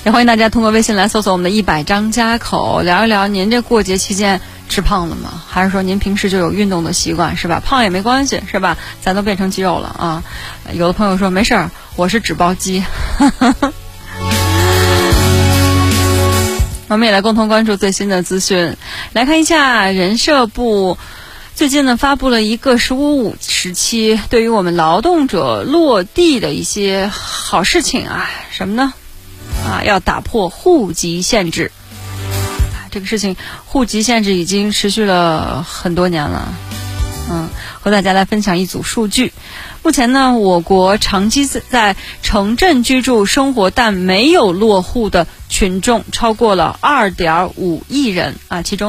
也欢迎大家通过微信来搜索我们的100张家口，聊一聊您这过节期间吃胖了吗？还是说您平时就有运动的习惯，是吧？胖也没关系，是吧？咱都变成肌肉了啊！有的朋友说没事儿，我是脂包肌。我们也来共同关注最新的资讯，来看一下人社部最近呢发布了一个15-5时期对于我们劳动者落地的一些好事情啊，什么呢？要打破户籍限制。这个事情户籍限制已经持续了很多年了。和大家来分享一组数据。目前呢，我国长期在城镇居住生活但没有落户的群众超过了2.5亿人啊，其中